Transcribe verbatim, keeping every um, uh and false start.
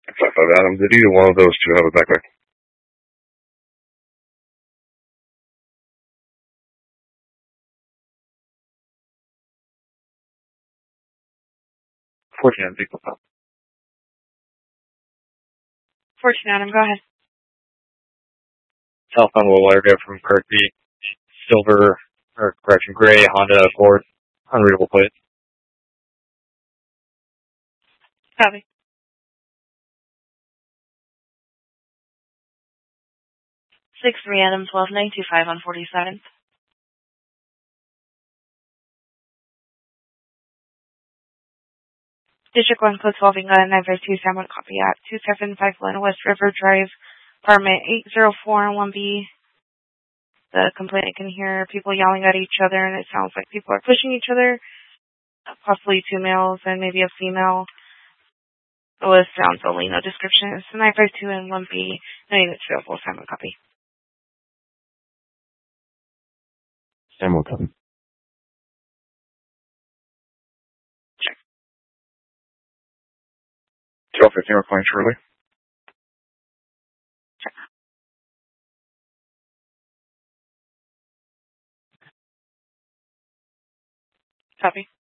five five Adam, did either one of those two have a backpack? fourteen Adam, big pop. fourteen Adam, go ahead. Southbound Will Lauderdale from Kirkby. Silver, or correction, gray Honda Accord. Unreadable plate. Copy. six three Adam, twelve nine two five on forty-seventh. District one, code twelve, England, nine five two, San Juan, copy at two seven five one West River Drive, apartment eight oh four one B. The complainant can hear people yelling at each other, and it sounds like people are pushing each other, possibly two males and maybe a female. With sounds only, no description. It's nine five two and one B, no units available, San Juan, copy. San Juan, copy. Check. twelve fifteen, we're calling Shirley. Check. Copy.